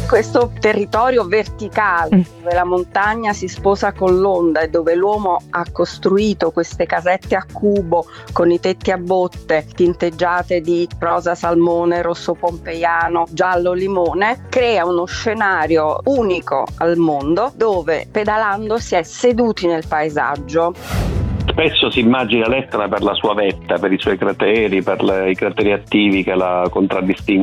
Questo territorio verticale dove la montagna si sposa con l'onda e dove l'uomo ha costruito queste casette a cubo con i tetti a botte tinteggiate di rosa salmone, rosso pompeiano, giallo limone, crea uno scenario unico al mondo dove pedalando si è seduti nel paesaggio. Spesso si immagina l'Etna per la sua vetta, per i suoi crateri, per i crateri attivi che la contraddistinguono.